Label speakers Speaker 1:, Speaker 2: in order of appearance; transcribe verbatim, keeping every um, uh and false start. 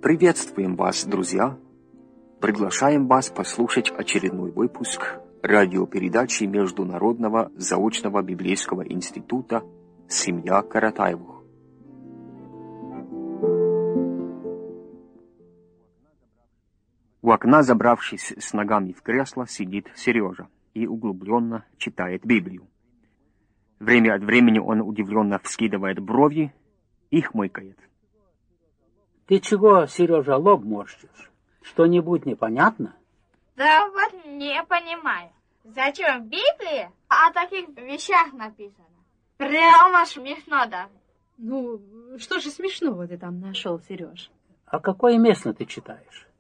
Speaker 1: Приветствуем вас, друзья! Приглашаем вас послушать очередной выпуск радиопередачи Международного заочного библейского института «Семья Каратаевых». У окна, забравшись с ногами в кресло, сидит Сережа и углубленно читает Библию. Время от времени он удивленно вскидывает брови и хмыкает.
Speaker 2: Ты чего, Сережа, лоб морщишь? Что-нибудь непонятно?
Speaker 3: Да вот не понимаю. Зачем в Библии о таких вещах написано? Прямо смешно даже.
Speaker 4: Ну, что же смешного ты там нашел, Сереж?
Speaker 2: А какое место ты читаешь?